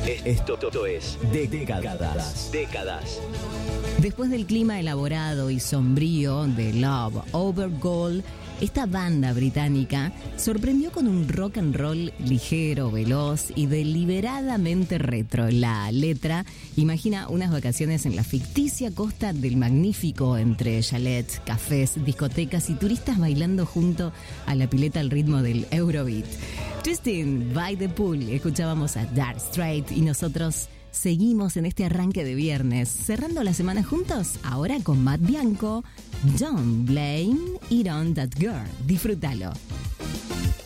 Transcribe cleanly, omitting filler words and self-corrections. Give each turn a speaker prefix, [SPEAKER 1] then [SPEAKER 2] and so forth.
[SPEAKER 1] Esto es Décadas.
[SPEAKER 2] Después del clima elaborado y sombrío de Love Over Gold, esta banda británica sorprendió con un rock and roll ligero, veloz y deliberadamente retro. La letra imagina unas vacaciones en la ficticia costa del Magnífico, entre chalets, cafés, discotecas y turistas bailando junto a la pileta al ritmo del Eurobeat. Twisting by the Pool, escuchábamos a Dark Straits y nosotros seguimos en este arranque de viernes, cerrando la semana juntos, ahora con Matt Bianco, Don't Blame It on That Girl. Disfrútalo.